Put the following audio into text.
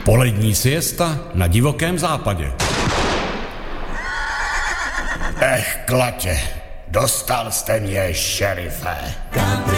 Polední siesta na divokém západě. Klatě, dostal jste mě, šerife.